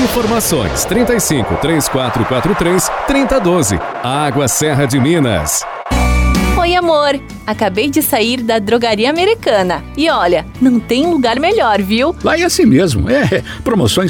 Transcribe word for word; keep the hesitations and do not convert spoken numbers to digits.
Informações trinta e cinco, três quatro quatro três, trinta e doze. Água Serra de Minas. Oi, amor. Acabei de sair da Drogaria Americana. E olha, não tem lugar melhor, viu? Lá é assim mesmo. É, promoções